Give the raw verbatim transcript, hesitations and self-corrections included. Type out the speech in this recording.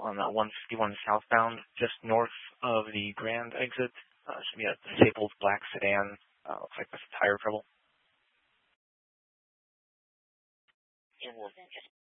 on uh, one fifty-one southbound, just north of the Grand exit. Uh, should be a disabled black sedan. Uh, looks like there's tire trouble.